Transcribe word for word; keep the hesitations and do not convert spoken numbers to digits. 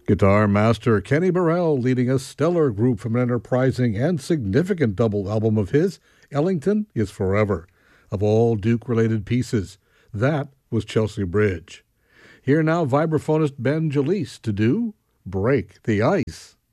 Guitar master Kenny Burrell leading a stellar group from an enterprising and significant double album of his, Ellington is Forever. Of all Duke-related pieces, that was Chelsea Bridge. Here now vibraphonist Ben Jalise to do Break the Ice.